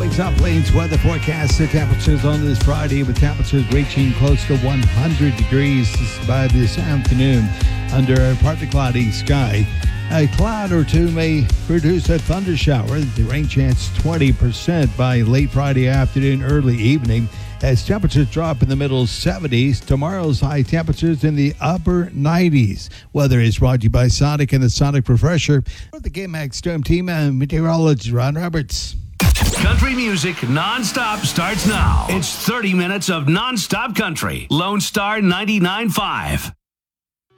Top Lanes weather forecast. The temperatures on this Friday with temperatures reaching close to 100 degrees by this afternoon under a partly cloudy sky. A cloud or two may produce a thunder shower. The rain chance 20% by late Friday afternoon, early evening, as temperatures drop in the middle 70s. Tomorrow's high temperatures in the upper 90s. Weather is brought to you by Sonic and the Sonic Refresher. For the Game-Max Storm Team, meteorologist Ron Roberts. Country music nonstop starts now. It's 30 minutes of nonstop country. Lone Star 99.5.